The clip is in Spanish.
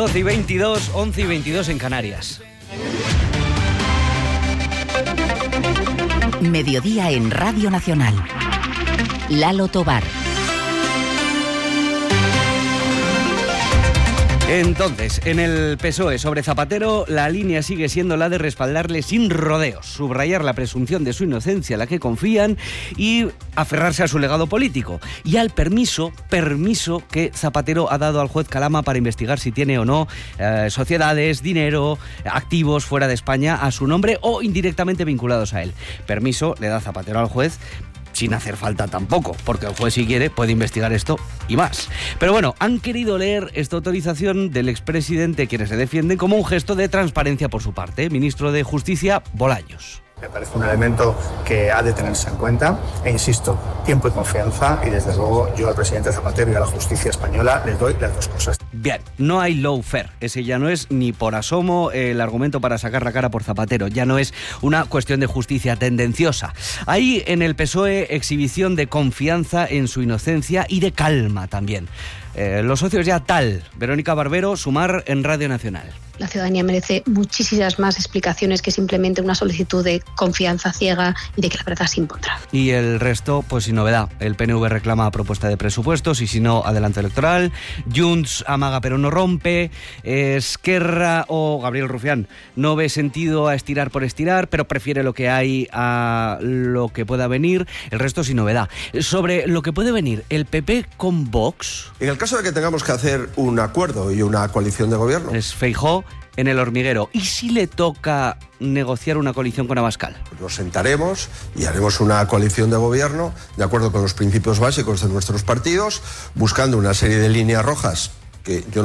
12:22, 11:22 en Canarias. Mediodía en Radio Nacional. Lalo Tobar. Entonces, en el PSOE sobre Zapatero, la línea sigue siendo la de respaldarle sin rodeos, subrayar la presunción de su inocencia, la que confían, y aferrarse a su legado político. Y al permiso que Zapatero ha dado al juez Calama para investigar si tiene o no sociedades, dinero, activos fuera de España a su nombre o indirectamente vinculados a él. Permiso le da Zapatero al juez, sin hacer falta tampoco, porque el juez, si quiere, puede investigar esto y más. Pero bueno, han querido leer esta autorización del expresidente, quienes se defienden, como un gesto de transparencia por su parte. Ministro de Justicia, Bolaños. Me parece un elemento que ha de tenerse en cuenta e insisto, tiempo y confianza, y desde luego yo al presidente Zapatero y a la justicia española les doy las dos cosas. Bien, no hay lawfare. Ese ya no es ni por asomo el argumento para sacar la cara por Zapatero. Ya no es una cuestión de justicia tendenciosa. Hay en el PSOE exhibición de confianza en su inocencia y de calma también. Los socios ya tal. Verónica Barbero, Sumar en Radio Nacional. La ciudadanía merece muchísimas más explicaciones que simplemente una solicitud de confianza ciega y de que la verdad se impondrá. Y el resto, pues sin novedad. El PNV reclama propuesta de presupuestos y si no, adelanto electoral. Junts amaga pero no rompe. Esquerra o Gabriel Rufián no ve sentido a estirar por estirar, pero prefiere lo que hay a lo que pueda venir. El resto sin novedad. Sobre lo que puede venir, el PP con Vox. En el caso de que tengamos que hacer un acuerdo y una coalición de gobierno. Es Feijóo en el hormiguero. ¿Y si le toca negociar una coalición con Abascal? Nos sentaremos y haremos una coalición de gobierno de acuerdo con los principios básicos de nuestros partidos, buscando una serie de líneas rojas que yo